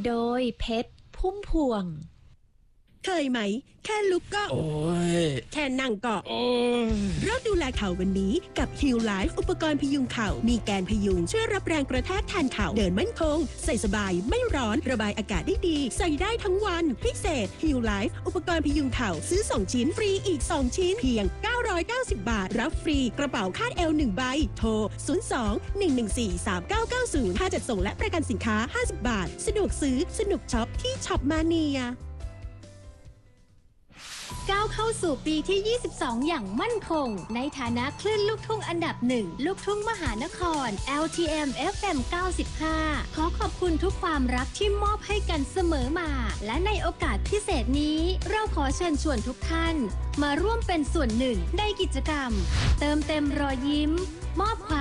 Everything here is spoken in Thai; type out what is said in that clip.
โดยเพชรพุ่มพวงเคยไหมแค่ลุกก็โอ้ยแค่นั่งก็โอ้ยเริ่มดูแลเข่าวันนี้กับ Heal Life อุปกรณ์พยุงเข่ามีแกนพยุงช่วยรับแรงกระแทกแทนเข่าเดินมั่นคงใส่สบายไม่ร้อนระบายอากาศได้ดีใส่ได้ทั้งวันพิเศษ Heal Life อุปกรณ์พยุงเข่าซื้อ2ชิ้นฟรีอีก2ชิ้นเพียง990 บาทรับฟรีกระเป๋าคาดเอว1ใบโทร02-114-3990ค่าจัดส่งและประกันสินค้า50 บาทสะดวกซื้อสนุกช็อปที่ช็อปมาเนียก้าวเข้าสู่ปีที่ 22 อย่างมั่นคงในฐานะคลื่นลูกทุ่งอันดับหนึ่งลูกทุ่งมหานคร LTM FM 95 ขอขอบคุณทุกความรักที่มอบให้กันเสมอมาและในโอกาสพิเศษนี้เราขอเชิญชวนทุกท่านมาร่วมเป็นส่วนหนึ่งในกิจกรรมเติมเต็มรอยยิ้มมอบความ